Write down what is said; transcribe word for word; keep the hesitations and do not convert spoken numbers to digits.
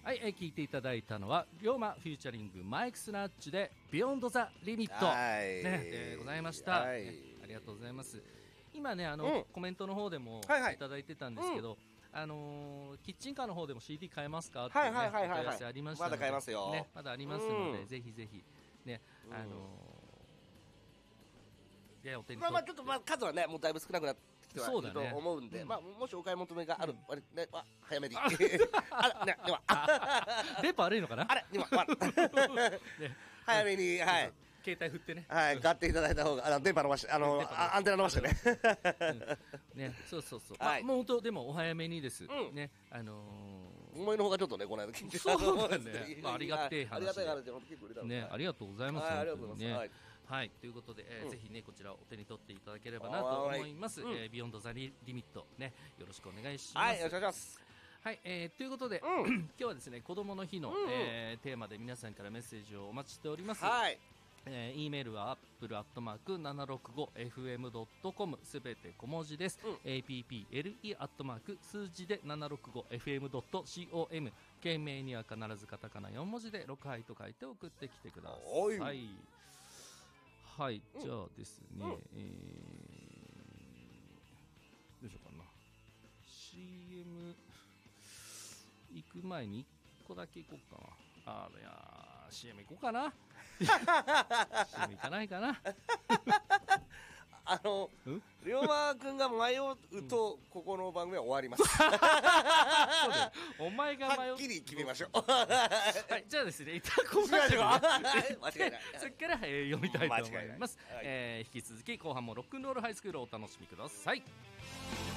はい、えー、聞いていただいたのは龍馬フューチャリングマイクスナッチでビヨンドザリミット、ねえー、ございました、 はい、 ね、ありがとうございます。今ねあの、 うん、 コメントの方でもはいはい、 いただいてたんですけど、うん、あのー、キッチンカーの方でも シーディー 買えますかっていうね、お問い合わはい、 せありましたので、 まだ買えますよ、 ね、まだありますので、 うん、 ぜひぜひね、あのー、でお手に取って、 まあまあちょっとまあ数はねもうだいぶ少なくなってそうだね、 と思うんで、うん、まあ、もしお買い求めがある、うん、あれね、あ早めにあれ、ね、では電波悪いのかな、 あれでは、ね、早めに、はい、 携帯振ってね、 はい、買っていただいた方が、あの電波伸ばして、あのアンテナ伸ばしてね、 うん、ね、そうそうそう、 はい、 まあ、もう本当でもお早めにです、 うん、 ね、あのー、 思いのほかちょっとねこの間聞いてそうだね、まあ、ありがてえ話で、ありがたい話で結構売れたのね、ありがとうございます、 はい、ありがとうございます、はいはい、ということで、えーうん、 ぜひねこちらお手に取っていただければなと思います。 うん、 えー、ビヨンドザリミットね、よろしくお願いします。 はい、よろしくお願いします。 はい、えー、ということで、 うん、 今日はですね子どもの日の、うん、えー、テーマで皆さんからメッセージをお待ちしております。 はい、 えー、E メールは アップル アットマーク ななろくごエフエム ドットコム すべて小文字です、うん、エーピーピーエルイー アットマーク数字で ななろくごエフエム ドットコム 件名には必ずカタカナよん文字でろくはいと書いて送ってきてください。はい、じゃあですね、うん、えー、どうしようかな、 シーエム 行く前にいっこだけ行こうかな。あいや シーエム 行こうかなシーエム 行かないかなあの龍馬くんが迷うと、うん、ここの番組は終わりますそうだよ、お前が迷う、 はっきり決めましょうはい、じゃあですね、一旦こうなって間違いないそれから、えー、読みたいと思います、はい、えー、引き続き後半もロックンロールハイスクールをお楽しみください。